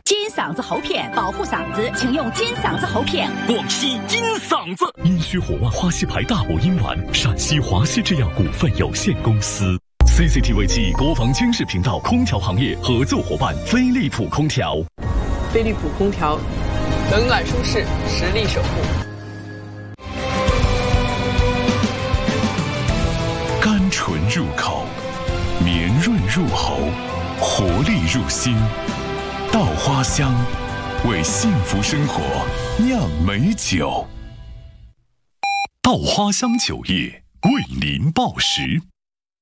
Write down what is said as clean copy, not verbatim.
金嗓子喉片保护嗓子，请用金嗓子喉片。 广西金嗓子阴虚火旺花溪牌大补阴丸，陕西华西制药股份有限公司。CCTV 7国防军事频道空调行业合作伙伴飞利浦空调。 飞利浦空调，冷暖舒适，实力守护。 甘醇入口，绵润入喉，活力入心。稻花香，为幸福生活酿美酒。稻花香酒业为您报时。